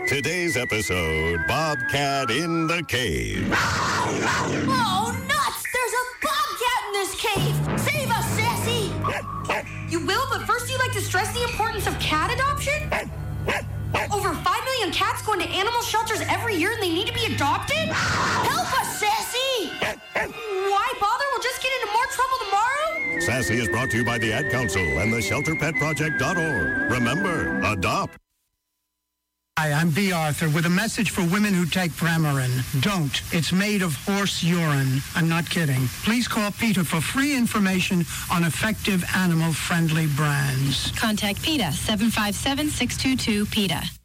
Today's episode, Bobcat in the Cave. Oh, nuts! There's a bobcat in this cave! Save us, Sassy! You will, but first you'd like to stress the importance of cat adoption? Over 5 million cats go into animal shelters every year and they need to be adopted? Help us, Sassy! Why bother? We'll just get into more trouble tomorrow? Sassy is brought to you by the Ad Council and the ShelterPetProject.org. Remember, adopt. Hi, I'm B. Arthur with a message for women who take Premarin. Don't. It's made of horse urine. I'm not kidding. Please call PETA for free information on effective animal-friendly brands. Contact PETA, 757-622-PETA.